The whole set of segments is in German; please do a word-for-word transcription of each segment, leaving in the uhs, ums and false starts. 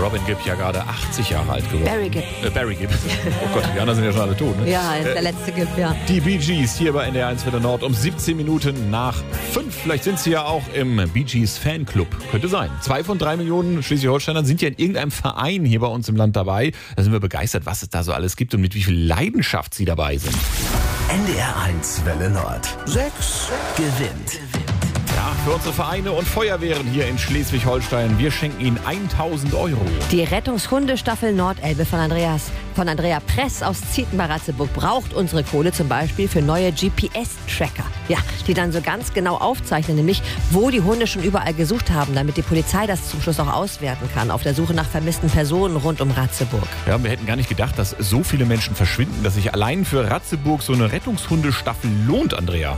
Robin Gibb ja gerade achtzig Jahre alt geworden. Barry Gibb. Äh, Barry Gibb. Oh Gott, die anderen sind ja schon alle tot, ne? Ja, der letzte Gibb, ja. Die Bee Gees hier bei N D R eins Welle Nord um siebzehn Minuten nach fünf. Vielleicht sind sie ja auch im Bee Gees Fanclub. Könnte sein. Zwei von drei Millionen Schleswig-Holsteinern sind ja in irgendeinem Verein hier bei uns im Land dabei. Da sind wir begeistert, was es da so alles gibt und mit wie viel Leidenschaft sie dabei sind. N D R eins Welle Nord. Sechs gewinnt. Ja, für unsere Vereine und Feuerwehren hier in Schleswig-Holstein. Wir schenken ihnen tausend Euro. Die Rettungshundestaffel Nordelbe von Andreas von Andrea Press aus Zieten bei Ratzeburg braucht unsere Kohle zum Beispiel für neue G P S-Tracker. Ja, die dann so ganz genau aufzeichnen, nämlich wo die Hunde schon überall gesucht haben, damit die Polizei das zum Schluss auch auswerten kann auf der Suche nach vermissten Personen rund um Ratzeburg. Ja, wir hätten gar nicht gedacht, dass so viele Menschen verschwinden, dass sich allein für Ratzeburg so eine Rettungshundestaffel lohnt, Andrea.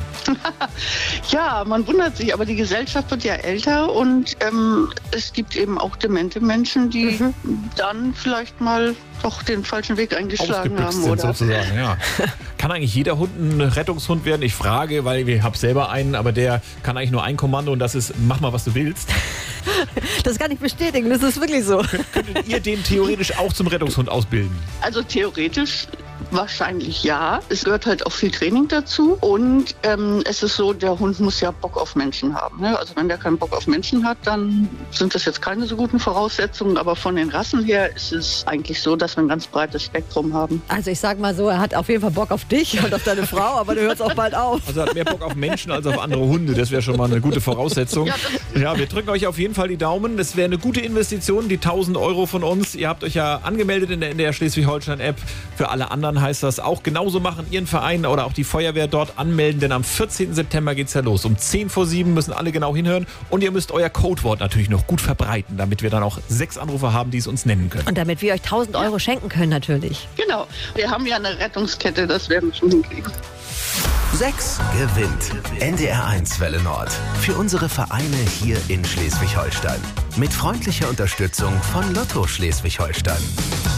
Ja, man wundert sich, aber die Gesellschaft wird ja älter und ähm, es gibt eben auch demente Menschen, die mhm. dann vielleicht mal doch den falschen Weg eingeschlagen haben, sind, oder? Sozusagen, ja. Kann eigentlich jeder Hund ein Rettungshund werden? Ich frage, weil ich habe selber einen, aber der kann eigentlich nur ein Kommando und das ist, mach mal, was du willst. Das kann ich bestätigen, das ist wirklich so. Könntet ihr den theoretisch auch zum Rettungshund ausbilden? Also theoretisch wahrscheinlich ja. Es gehört halt auch viel Training dazu und ähm, es ist so, der Hund muss ja Bock auf Menschen haben. Ne? Also wenn der keinen Bock auf Menschen hat, dann sind das jetzt keine so guten Voraussetzungen, aber von den Rassen her ist es eigentlich so, dass wir ein ganz breites Spektrum haben. Also ich sag mal so, er hat auf jeden Fall Bock auf dich und auf deine Frau, aber du hörst auch bald auf. Also er hat mehr Bock auf Menschen als auf andere Hunde, das wäre schon mal eine gute Voraussetzung. Ja, ja, wir drücken euch auf jeden Fall die Daumen. Das wäre eine gute Investition, die tausend Euro von uns. Ihr habt euch ja angemeldet in der, in der Schleswig-Holstein-App. Für alle anderen heißt das auch genauso machen, ihren Verein oder auch die Feuerwehr dort anmelden, denn am vierzehnten September geht's ja los. Um zehn vor sieben müssen alle genau hinhören und ihr müsst euer Codewort natürlich noch gut verbreiten, damit wir dann auch sechs Anrufer haben, die es uns nennen können. Und damit wir euch tausend Euro schenken können natürlich. Genau, wir haben ja eine Rettungskette, das werden wir schon hinkriegen. Sechs gewinnt. N D R eins Welle Nord. Für unsere Vereine hier in Schleswig-Holstein. Mit freundlicher Unterstützung von Lotto Schleswig-Holstein.